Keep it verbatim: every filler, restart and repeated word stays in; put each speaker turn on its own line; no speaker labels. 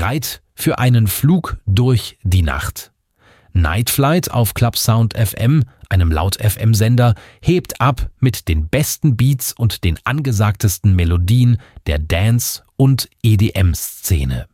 Bereit für einen Flug durch die Nacht. Night Flight auf Club Sound F M, einem Laut-F M-Sender, hebt ab mit den besten Beats und den angesagtesten Melodien der Dance- und E D M-Szene.